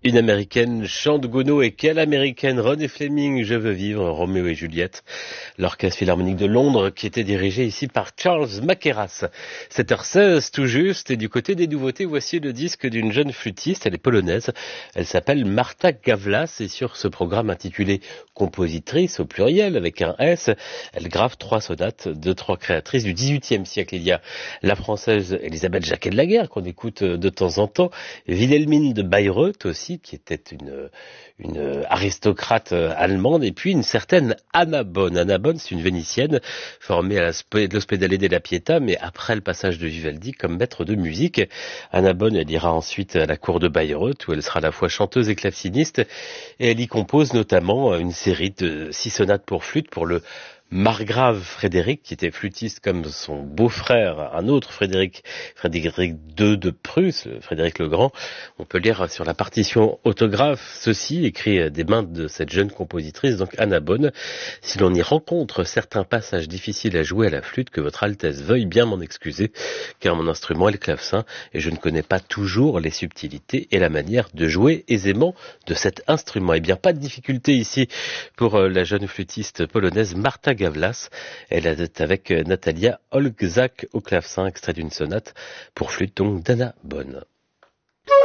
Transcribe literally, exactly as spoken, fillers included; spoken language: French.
Une américaine chante Gounod et quelle américaine René Fleming, Je veux vivre, Roméo et Juliette, l'orchestre philharmonique de Londres qui était dirigé ici par Charles Mackerras. sept heures seize tout juste, et du côté des nouveautés, voici le disque d'une jeune flûtiste, elle est polonaise, elle s'appelle Marta Gawlas et sur ce programme intitulé Compositrice au pluriel avec un S, elle grave trois sonates de trois créatrices du dix-huitième siècle. Il y a la française Elisabeth Jacquet de la Guerre qu'on écoute de temps en temps, Wilhelmine de Bayreuth aussi, qui était une, une aristocrate allemande, et puis une certaine Anna Bonn. Anna Bonn, c'est une Vénitienne formée à l'Ospedale della Pietà, mais après le passage de Vivaldi comme maître de musique. Anna Bonn, elle ira ensuite à la cour de Bayreuth, où elle sera à la fois chanteuse et claveciniste, et elle y compose notamment une série de six sonates pour flûte pour le margrave Frédéric, qui était flûtiste comme son beau-frère, un autre Frédéric, Frédéric deux de Prusse, Frédéric le Grand. On peut lire sur la partition autographe ceci, écrit des mains de cette jeune compositrice, donc Anna Bonn. Si l'on y rencontre certains passages difficiles à jouer à la flûte, que votre Altesse veuille bien m'en excuser, car mon instrument est le clavecin, et je ne connais pas toujours les subtilités et la manière de jouer aisément de cet instrument. Eh bien, pas de difficulté ici pour la jeune flûtiste polonaise Marta Gawlas. Elle est avec Natalia Olgzak au clavecin, extrait d'une sonate pour flûte donc d'Anna Bonn.